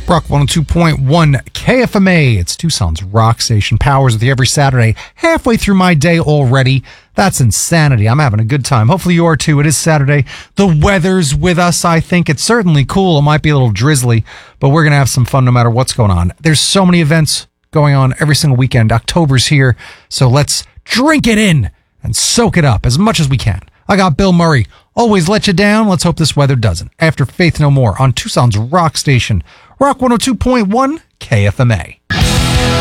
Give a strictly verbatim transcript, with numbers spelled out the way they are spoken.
Rock one oh two point one K F M A. It's Tucson's rock station. Powers with you every Saturday. Halfway through my day already. That's insanity. I'm having a good time. Hopefully you are too. It is Saturday. The weather's with us, I think. It's certainly cool. It might be a little drizzly, but we're going to have some fun no matter what's going on. There's so many events going on every single weekend. October's here, so let's drink it in and soak it up as much as we can. I got Bill Murray. Always let you down. Let's hope this weather doesn't. After Faith No More on Tucson's rock station. Rock one oh two point one K F M A.